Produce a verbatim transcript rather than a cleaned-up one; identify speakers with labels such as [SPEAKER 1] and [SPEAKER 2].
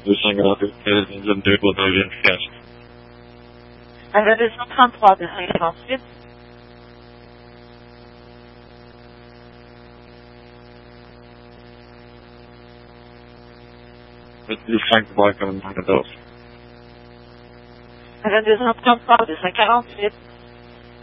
[SPEAKER 1] deux cent quarante-huit, vingt-deux pour deuxième casque.
[SPEAKER 2] Avec deux cent trente-trois, deux cent quarante-huit.
[SPEAKER 1] vingt-cinq pour quatorze.
[SPEAKER 2] Avec deux cent trente-trois, deux cent quarante-huit.